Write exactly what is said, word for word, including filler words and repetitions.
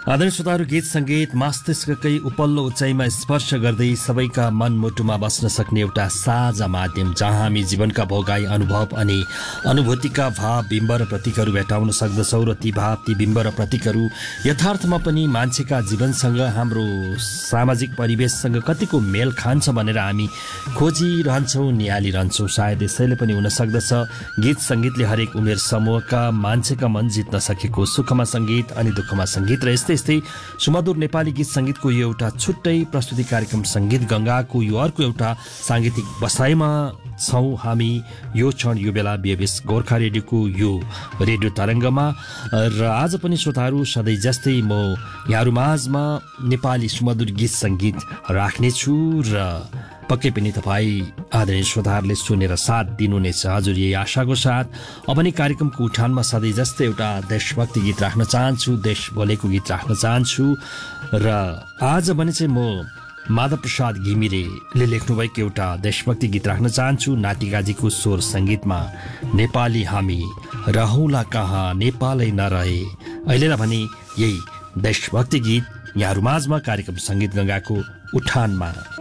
आदरणीय श्रोताहरू, गीत सङ्गीत मस्तिष्ककै उपल्लो उचाइमा स्पर्श गर्दै सबैका मनमुटुमा बस्न सक्ने एउटा साझा माध्यम, जहाँ हामी जीवनका भोगाई अनुभव अनि अनुभूतिका भाव बिम्ब र प्रतीकहरू भेटाउन सक्दछौँ र ती भाव ती बिम्ब र प्रतीकहरू यथार्थमा पनि मान्छेका जीवनसँग, हाम्रो सामाजिक परिवेशसँग कतिको मेल खान्छ भनेर हामी खोजिरहन्छौँ, निहालिरहन्छौँ। सायद यसैले पनि हुन सक्दछ गीत सङ्गीतले हरेक उमेर समूहका मान्छेका मन जित्न सकेको। सुखमा सङ्गीत अनि दुःखमा सङ्गीत र यस्तै यस्तै सुमधुर नेपाली गीत सङ्गीतको यो एउटा छुट्टै प्रस्तुति कार्यक्रम सङ्गीत गङ्गाको यो अर्को एउटा साङ्गीतिक बसाइमा छौँ हामी। यो क्षण यो बेला बिएबीएस गोर्खा रेडियोको यो रेडियो तरङ्गमा र आज पनि श्रोताहरू सधैँ जस्तै म यहाँहरू माझमा नेपाली सुमधुर गीत सङ्गीत राख्नेछु र पक्कै पनि तपाईँ आदरणीय श्रोताहरूले सुनेर साथ दिनुहुनेछ। हजुर, यही आशाको साथ अब नै कार्यक्रमको उठानमा सधैँ जस्तै एउटा देशभक्ति गीत राख्न चाहन्छु, देश बोलेको गीत राख्न चाहन्छु र आज भने चाहिँ म माधव प्रसाद घिमिरेले लेख्नुभएको एउटा देशभक्ति गीत राख्न चाहन्छु। नातिकाजीको स्वर सङ्गीतमा नेपाली हामी रहौँला कहाँ नेपालै नरहे, अहिले भने यही देशभक्ति गीत यहाँहरू माझमा कार्यक्रम सङ्गीत गङ्गाको उठानमा।